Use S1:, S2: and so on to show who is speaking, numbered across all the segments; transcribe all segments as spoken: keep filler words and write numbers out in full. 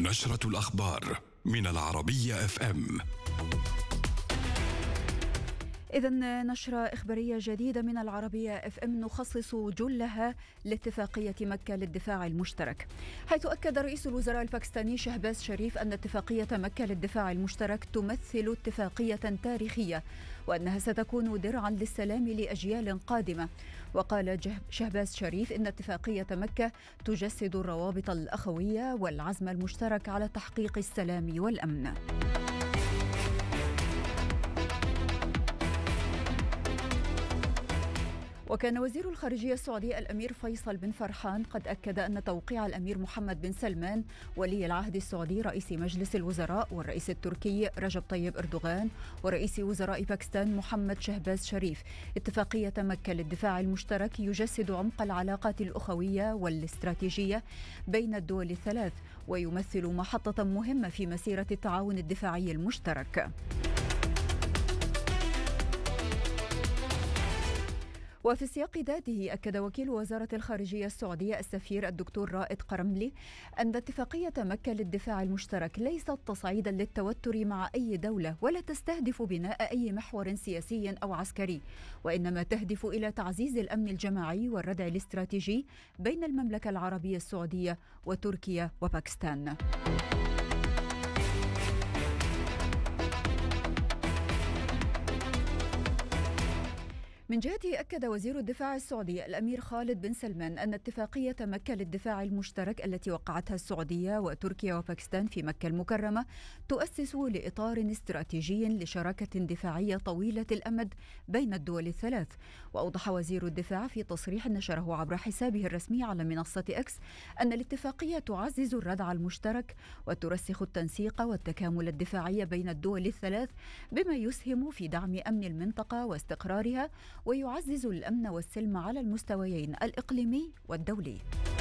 S1: نشرة الأخبار من العربية اف ام.
S2: إذن نشرة إخبارية جديدة من العربية اف ام نخصص جلها لاتفاقية مكة للدفاع المشترك، حيث أكد رئيس الوزراء الباكستاني شهباز شريف أن اتفاقية مكة للدفاع المشترك تمثل اتفاقية تاريخية وأنها ستكون درعا للسلام لأجيال قادمة. وقال شهباز شريف إن اتفاقية مكة تجسد الروابط الأخوية والعزم المشترك على تحقيق السلام والأمن. وكان وزير الخارجية السعودي الأمير فيصل بن فرحان قد أكد أن توقيع الأمير محمد بن سلمان ولي العهد السعودي رئيس مجلس الوزراء والرئيس التركي رجب طيب أردوغان ورئيس وزراء باكستان محمد شهباز شريف اتفاقية مكة للدفاع المشترك يجسد عمق العلاقات الأخوية والاستراتيجية بين الدول الثلاث، ويمثل محطة مهمة في مسيرة التعاون الدفاعي المشترك. وفي سياق ذاته أكد وكيل وزارة الخارجية السعودية السفير الدكتور رائد قرملي أن اتفاقية مكة للدفاع المشترك ليست تصعيدا للتوتر مع أي دولة ولا تستهدف بناء أي محور سياسي أو عسكري، وإنما تهدف إلى تعزيز الأمن الجماعي والردع الاستراتيجي بين المملكة العربية السعودية وتركيا وباكستان. من جهته أكد وزير الدفاع السعودي الأمير خالد بن سلمان أن اتفاقية مكة للدفاع المشترك التي وقعتها السعودية وتركيا وباكستان في مكة المكرمة تؤسس لإطار استراتيجي لشراكة دفاعية طويلة الأمد بين الدول الثلاث. وأوضح وزير الدفاع في تصريح نشره عبر حسابه الرسمي على منصة إكس أن الاتفاقية تعزز الردع المشترك وترسخ التنسيق والتكامل الدفاعي بين الدول الثلاث بما يسهم في دعم أمن المنطقة واستقرارها ويعزز الأمن والسلم على المستويين الإقليمي والدولي.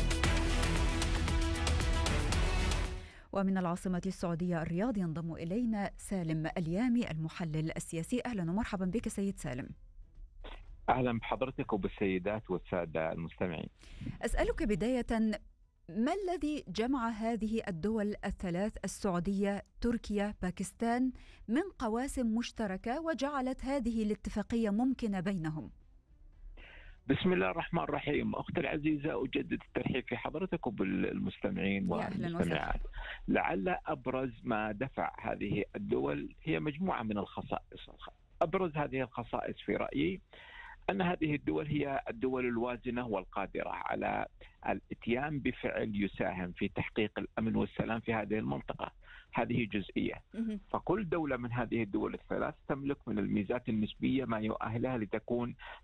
S2: ومن العاصمة السعودية الرياض ينضم إلينا سالم اليامي المحلل السياسي. أهلا ومرحبا بك سيد سالم.
S3: أهلا بحضرتك وبالسيدات والسادة المستمعين.
S2: أسألك بداية، ما الذي جمع هذه الدول الثلاث السعودية تركيا باكستان من قواسم مشتركة وجعلت هذه الاتفاقية ممكنة بينهم؟
S3: بسم الله الرحمن الرحيم. أختي العزيزة، أجدد الترحيب في حضرتك وبالمستمعين والمستمعات. لعل أبرز ما دفع هذه الدول هي مجموعة من الخصائص. أبرز هذه الخصائص في رأيي أن هذه الدول هي الدول الوازنة والقادرة على الاتيان بفعل يساهم في تحقيق الأمن والسلام في هذه المنطقة. هذه جزئية. فكل دولة من هذه الدول الثلاث تملك من الميزات النسبية ما يؤهلها لتكون